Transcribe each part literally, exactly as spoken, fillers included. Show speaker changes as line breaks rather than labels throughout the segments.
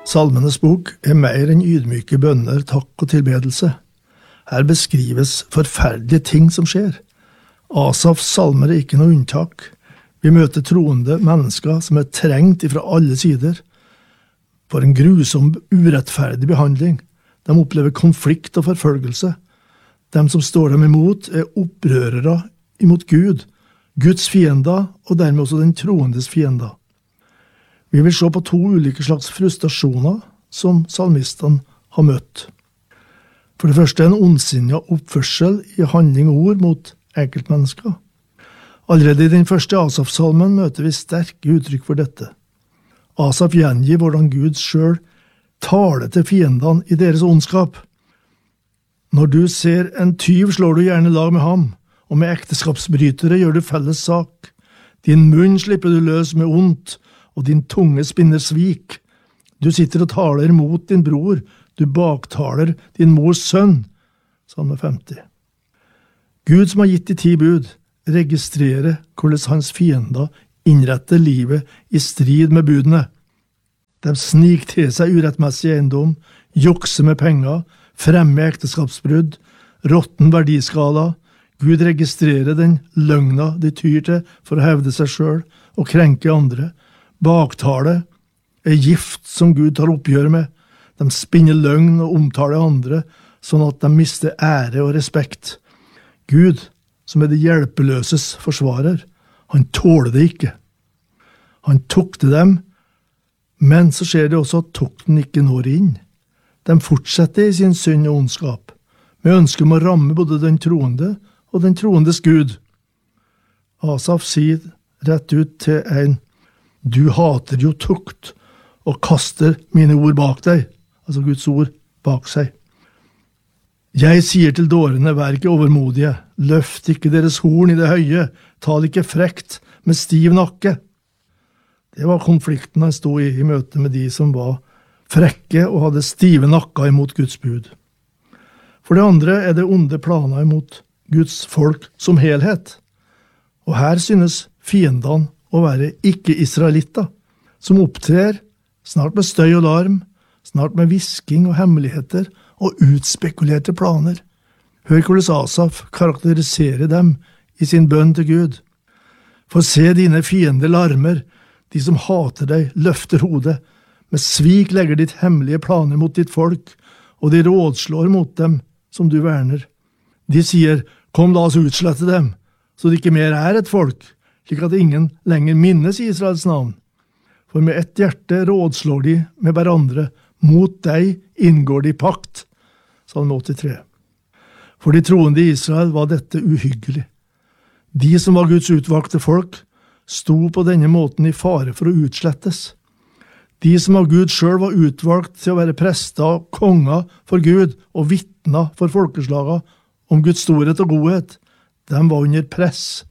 Salmenes bok er mer enn ydmyke bønner, takk og tilbedelse. Her beskrives forferdelige ting som skjer. Asafs salmer er ikke noe unntak. Vi møter troende mennesker som er trengt fra alle sider. For en grusom, urettferdig behandling. De opplever konflikt og forfølgelse. De som står dem imot er opprørere imot Gud, Guds fiender og dermed også den troendes fiender. Vi vil se på to ulike slags frustrasjoner som salmistene har møtt. For det første en ondsinnet oppførsel i handling og ord mot enkeltmennesker. Allerede i den første Asaf-salmen møter vi sterke uttrykk for dette. Asaf gjengir hvordan Gud selv taler til fiendene i deres ondskap. Når du ser en tyv, slår du gjerne lag med ham, og med ekteskapsbrytere gjør du felles sak. Din munn slipper du løs med ondt, og din tunge spinner svik. Du sitter og taler mot din bror, du baktaler din mors sønn. Salme femti. Gud som har gitt de ti bud, registrerer hvordan hans fiender innretter livet i strid med budene. De sniker til seg urettmessig eiendom, jukser med penger, fremmer ekteskapsbrudd, råtten verdiskala. Gud registrerer den løgna de tyr til for å hevde seg selv og krenke andre. Baktale er gift som Gud tar oppgjør med. De spinner løgn og omtaler andre, sånn at de mister ære og respekt. Gud, som er det hjelpeløses forsvarer, han tåler det ikke. Han tukter dem, men så skjer det også at tukten ikke når inn. De fortsetter i sin synd og ondskap, med ønske om å ramme både den troende og den troendes Gud. Asaf sier rett ut til en, du hater jo tukt, og kaster mine ord bak deg, altså Guds ord bak seg. Jeg sier til dårene, vær ikke overmodige, løft ikke deres horn i det høye, tal ikke frekt med stiv nakke. Det var konflikten han stod i i møte med de som var frekke og hadde stive nakka imot Guds bud. For det andre er det onde planer imot Guds folk som helhet. Og her synes fiendene å være ikke-israelitter, som opptrer snart med støy og larm, snart med visking og hemmeligheter og utspekulerte planer. Hør hvordan Asaf karakteriserer dem i sin bønn til Gud. For se dine fiender larmer, de som hater deg løfter hodet, med svik legger ditt hemmelige planer mot ditt folk, og de rådslår mot dem som du verner. De sier, kom la oss utslette dem, så det ikke mer er et folk, slik at ingen lenger minnes Israels navn. For med ett hjerte rådslår de med hverandre, mot deg inngår de pakt. Salme åttitre. For de troende i Israel var dette uhyggelig. De som var Guds utvalgte folk, sto på denne måten i fare for å utslettes. De som av Gud selv var utvalgt til å være prester, konger for Gud og vittner for folkeslaget om Guds storhet og godhet, de var under press.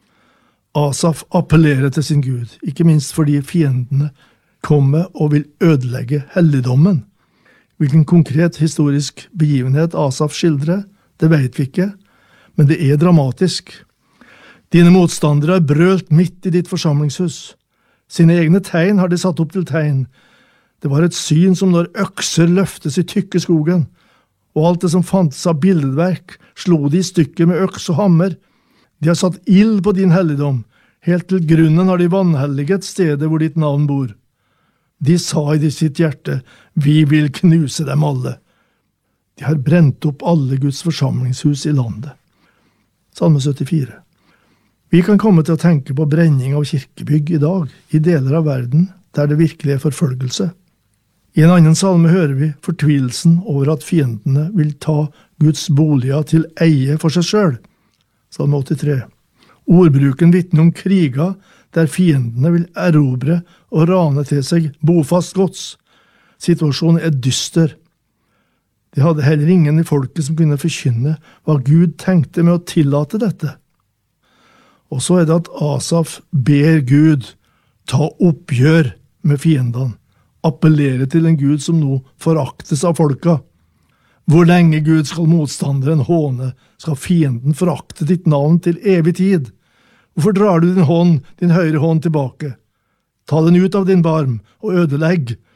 Asaf appellerer til sin Gud, ikke minst fordi fiendene kommer og vil ødelegge helligdommen. Hvilken konkret historisk begivenhet Asaf skildrer, det vet vi ikke, men det er dramatisk. Dine motstandere har brølt midt i ditt forsamlingshus. Sine egne tegn har de satt opp til tegn. Det var et syn som når økser løftes i tykke skogen, og alt det som fantes av billedverk slo de i stykker med øks og hammer. De har satt ild på din helligdom, helt til grunnen har de vanhelliget stedet hvor ditt navn bor. De sa i sitt hjerte, vi vil knuse dem alle. De har brent opp alle Guds forsamlingshus i landet. Salme syttifire. Vi kan komme til å tenke på brenning av kirkebygg i dag, i deler av verden der det virkelig er forfølgelse. I en annen salme hører vi fortvilelsen over at fiendene vil ta Guds boliger til eie for seg selv. Salme åttitre. Ordbruken vitner om kriger der fiendene vil erobre og rane til seg bofast gods. Situasjonen er dyster. De hadde heller ingen i folket som kunne forkynne hva Gud tenkte med å tillate dette. Og så er det at Asaf ber Gud ta oppgjør med fiendene, appellere til en Gud som nå foraktes av folka. Hvor lenge Gud skal motstanderen håne, skal fienden forakte ditt navn til evig tid. Hvorfor drar du din hånd, din høyre hånd tilbake? Ta den ut av din barm og ødelegg.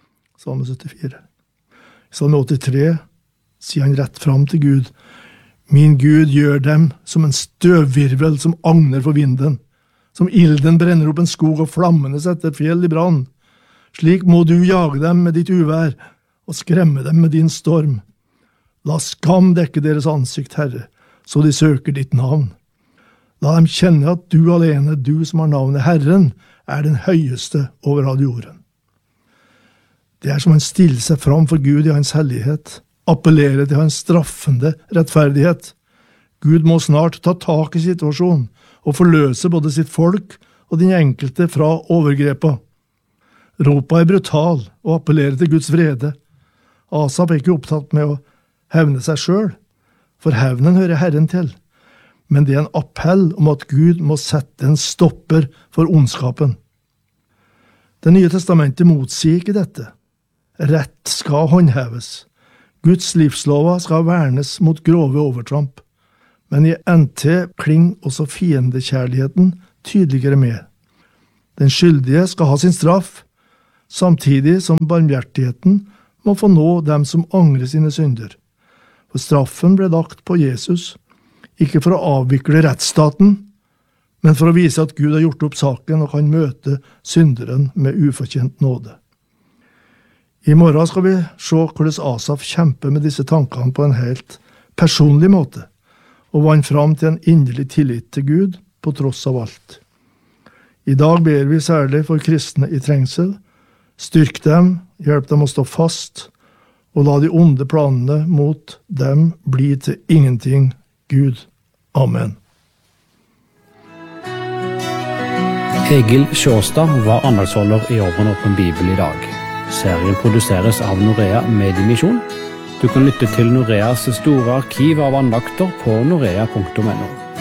Salme syttifire. I Salme åttitre sier han rett fram til Gud: Min Gud gjør dem som en støvvirvel som agner for vinden, som ilden brenner opp en skog og flammene setter fjell i brann. Slik må du jage dem med ditt uvær og skremme dem med din storm. La skam dekke deres ansikt, Herre, så de søker ditt navn. La dem kjenne at du alene, du som har navnet Herren, er den høyeste over all jorden. Det er som han stiller seg fram for Gud i hans hellighet, appellerer til hans straffende rettferdighet. Gud må snart ta tak i situasjonen og forløse både sitt folk og den enkelte fra overgrepa. Ropa er brutal og appellerer til Guds vrede. Asaf er ikke opptatt med å hevne seg selv, for hevnen hører Herren til. Men det er en appell om at Gud må sette en stopper for ondskapen. Det nye testamentet motsier ikke dette. Rett skal håndheves. Guds livslover skal vernes mot grove overtramp. Men i N T klinger også fiendekjærligheten tydeligere med. Den skyldige skal ha sin straff, samtidig som barmhjertigheten må få nå dem som angrer sine synder. For straffen ble lagt på Jesus, ikke for å avvikle rettsstaten, men for å vise at Gud har gjort opp saken og kan møte synderen med ufortjent nåde. I morgen skal vi se hvordan Asaf kjemper med disse tankene på en helt personlig måte, og vant fram til en inderlig tillit til Gud på tross av alt. I dag ber vi særlig for kristne i trengsel. Styrk dem, hjelp dem å stå fast, og la de onde planene mot dem bli til ingenting, Gud. Amen.
Egil Sjåstad var andagsholder i Åpen Åpen Bibel i dag. Serien produseres av Norea Mediemisjon. Du kan lytte til Noreas store arkiv av andakter på norea punktum no.